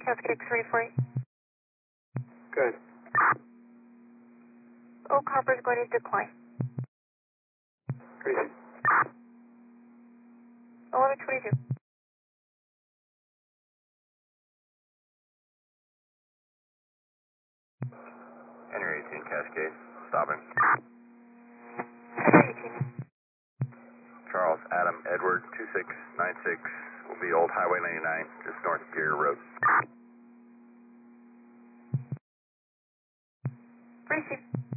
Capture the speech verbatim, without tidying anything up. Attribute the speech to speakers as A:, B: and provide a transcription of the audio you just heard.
A: Cascade X ready for you.
B: Good.
A: Oh, copper is going to decline.
B: Crazy.
A: eleven twenty-two.
C: Henry eighteen Cascade, stopping.
A: Henry eighteen.
C: Charles Adam Edward two six nine six will be Old Highway ninety-nine, just north of Gear Road.
A: Receive.